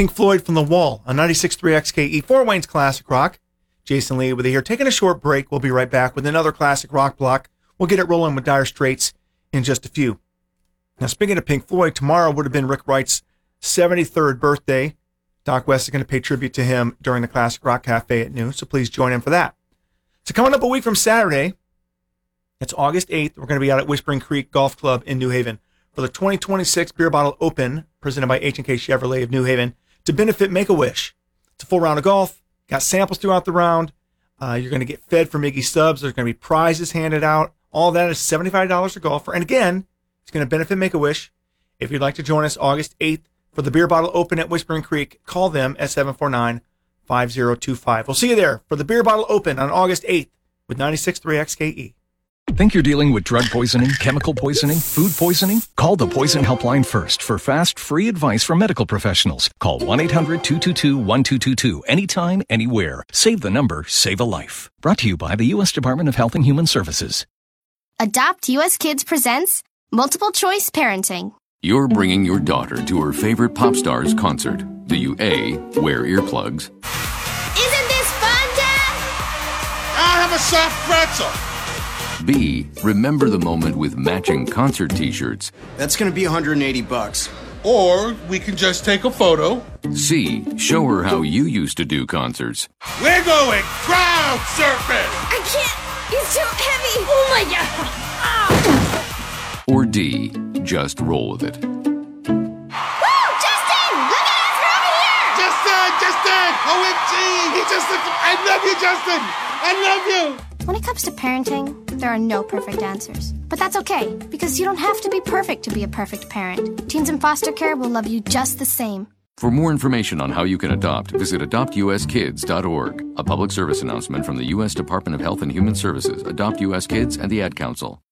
Pink Floyd from The Wall on 96.3 XKE for Wayne's Classic Rock. Jason Lee with you here. Taking a short break. We'll be right back with another classic rock block. We'll get it rolling with Dire Straits in just a few. Now, speaking of Pink Floyd, tomorrow would have been Rick Wright's 73rd birthday. Doc West is going to pay tribute to him during the Classic Rock Cafe at noon, so please join in for that. So coming up a week from Saturday, it's August 8th, we're going to be out at Whispering Creek Golf Club in New Haven for the 2026 Beer Bottle Open, presented by H&K Chevrolet of New Haven, to benefit Make-A-Wish. It's a full round of golf, got samples throughout the round. You're going to get fed from Iggy Stubbs. There's going to be prizes handed out. All that is $75 a golfer. And again, it's going to benefit Make-A-Wish. If you'd like to join us August 8th for the Beer Bottle Open at Whispering Creek, call them at 749-5025. We'll see you there for the Beer Bottle Open on August 8th with 96.3 XKE. Think you're dealing with drug poisoning, chemical poisoning, food poisoning? Call the Poison Helpline first for fast, free advice from medical professionals. Call 1-800-222-1222 anytime, anywhere. Save the number, save a life. Brought to you by the U.S. Department of Health and Human Services. Adopt US Kids presents Multiple Choice Parenting. You're bringing your daughter to her favorite pop star's concert. Do you A, wear earplugs? Isn't this fun, Dad? I'll have a soft pretzel. B, remember the moment with matching concert t-shirts. That's gonna be $180. Or we can just take a photo. C, show her how you used to do concerts. We're going crowd surfing. I can't. It's too heavy. Oh, my God. Or D, just roll with it. Woo! Justin! Look at us. We're over here. Justin! OMG! He just looked. I love you, Justin! I love you! When it comes to parenting, there are no perfect answers. But that's okay, because you don't have to be perfect to be a perfect parent. Teens in foster care will love you just the same. For more information on how you can adopt, visit adoptuskids.org. A public service announcement from the U.S. Department of Health and Human Services, Adopt U.S. Kids, and the Ad Council.